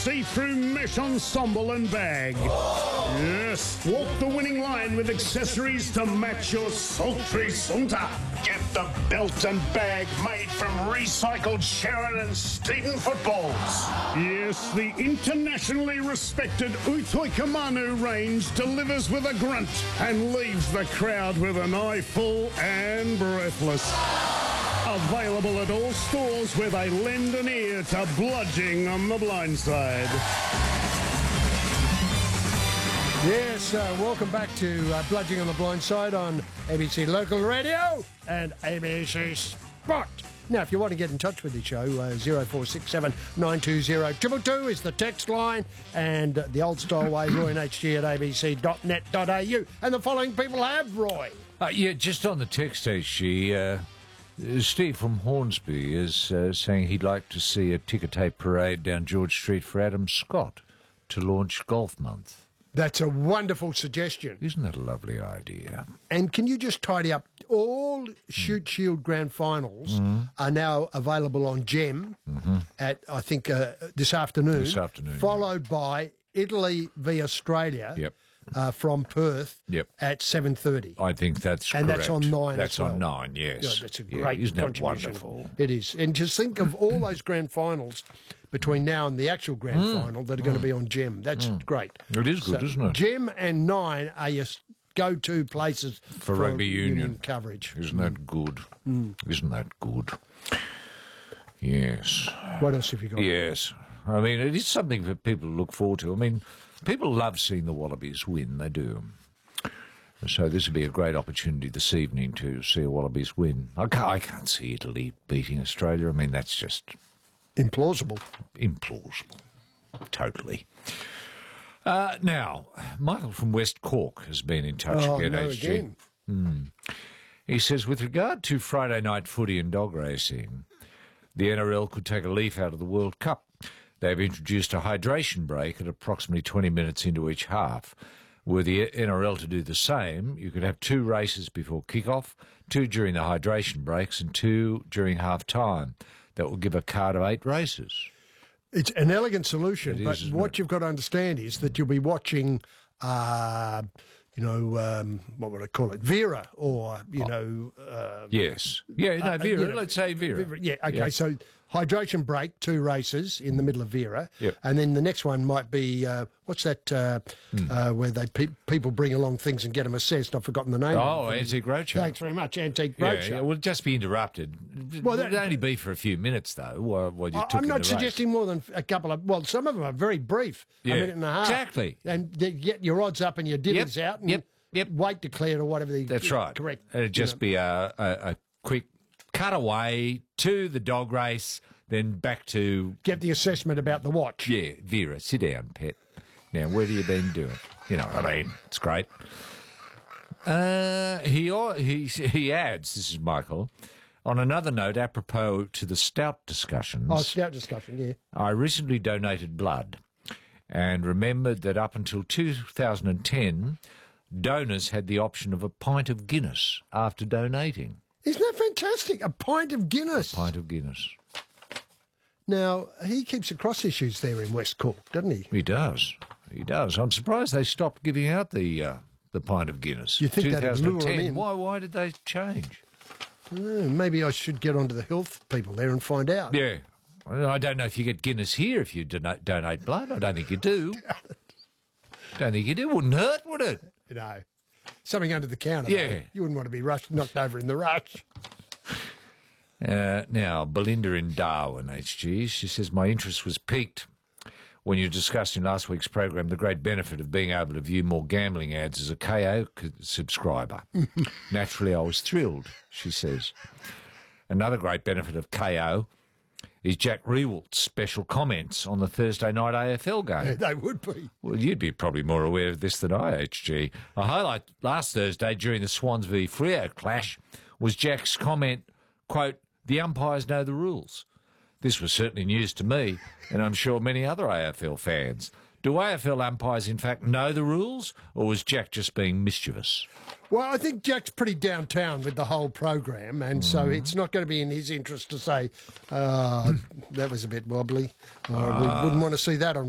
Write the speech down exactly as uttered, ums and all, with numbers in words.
see-through mesh ensemble and bag. Yes, walk the winning line with accessories to match your sultry sunta. Get the belt and bag made from recycled Sharon and Steven footballs. Yes, the internationally respected Utoikamanu range delivers with a grunt and leaves the crowd with an eye full and breathless. Available at all stores where they lend an ear to Bludging on the Blind Side. Yes, uh, welcome back to uh, Bludging on the Blind Side on A B C Local Radio and A B C Sport. Now, if you want to get in touch with the show, uh, zero four six seven nine two zero two two two is the text line, and uh, the old style way, Roy and H G at a b c dot net dot a u. And the following people have, Roy. Uh, yeah, just on the text, H G, uh, Steve from Hornsby is uh, saying he'd like to see a ticker tape parade down George Street for Adam Scott to launch Golf Month. That's a wonderful suggestion. Isn't that a lovely idea? And can you just tidy up, all Shoot Shield Grand Finals mm-hmm. are now available on Gem mm-hmm. at, I think, uh, this afternoon. This afternoon. Followed yeah. by Italy v Australia yep. uh, from Perth yep. at seven thirty. I think that's and correct. that's on nine That's as well. on nine, yes. Yeah, that's a yeah, great isn't that contribution. wonderful? It is. And just think of all those grand finals between now and the actual grand mm. final that are going to be on Gem. That's mm. great. It is good, so isn't it? Gem and nine are your go-to places for, for rugby union. union coverage. Isn't that good? Mm. Isn't that good? Yes. What else have you got? Yes. I mean, it is something for people to look forward to. I mean, people love seeing the Wallabies win. They do. So this would be a great opportunity this evening to see a Wallabies win. I can't, I can't see Italy beating Australia. I mean, that's just... implausible. Implausible. Totally. Uh, now, Michael from West Cork has been in touch oh, again, no, H G. again. Mm. He says, with regard to Friday night footy and dog racing, the N R L could take a leaf out of the World Cup. They've introduced a hydration break at approximately twenty minutes into each half. Were the N R L to do the same, you could have two races before kick-off, two during the hydration breaks and two during half-time. That will give a card of eight races. It's an elegant solution, It but is, what it? you've got to understand is that you'll be watching, uh, you know, um, what would I call it, Vera, or, you oh. know... Uh, yes. Yeah, no, Vera. Uh, you know, let's say Vera. Vera. Yeah, okay, yeah. so hydration break, two races in the middle of Vera, yep. and then the next one might be, uh, what's that, uh, mm. uh, where they pe- people bring along things and get them assessed? I've forgotten the name. Oh, Antique Roadshow. Thanks very much, Antique Roadshow. Yeah, yeah, we'll just be interrupted. Well, that, it'll only be for a few minutes, though, while, while you took I'm not the suggesting race. more than a couple of, well, some of them are very brief, yeah. a minute and a half. Exactly. And they get your odds up and your dividends yep. out and yep. Yep. weight declared or whatever. The, That's right. Correct. It'd just you know. be a, a, a quick cutaway to the dog race, then back to... Get the assessment about the watch. Yeah, Vera, sit down, pet. Now, what have you been doing? You know what I mean? It's great. Uh, he, he, he adds, this is Michael, on another note, apropos to the stout discussions... Oh, stout discussion, yeah. I recently donated blood and remembered that up until two thousand ten, donors had the option of a pint of Guinness after donating. Isn't that fantastic? A pint of Guinness. A pint of Guinness. Now, he keeps across issues there in West Cork, doesn't he? He does. He does. I'm surprised they stopped giving out the uh, the pint of Guinness. You think that'd lure them in? Why, why did they change? Oh, maybe I should get onto the health people there and find out. Yeah. I don't know if you get Guinness here if you donate, donate blood. I don't think you do. Don't think you do. Wouldn't hurt, would it? No. Something under the counter. Yeah. Though. You wouldn't want to be rushed, knocked over in the rush. Uh, now, Belinda in Darwin, H G, she says, my interest was piqued when you discussed in last week's program the great benefit of being able to view more gambling ads as a K O subscriber. Naturally, I was thrilled, she says. Another great benefit of K O is Jack Rewalt's special comments on the Thursday night A F L game. Yeah, they would be. Well, you'd be probably more aware of this than I, H G. A highlight last Thursday during the Swans v Freo clash was Jack's comment, quote, the umpires know the rules. This was certainly news to me, and I'm sure many other A F L fans. Do A F L umpires, in fact, know the rules, or was Jack just being mischievous? Well, I think Jack's pretty downtown with the whole program, and mm. so it's not going to be in his interest to say, uh, that was a bit wobbly. Uh, uh, we wouldn't want to see that on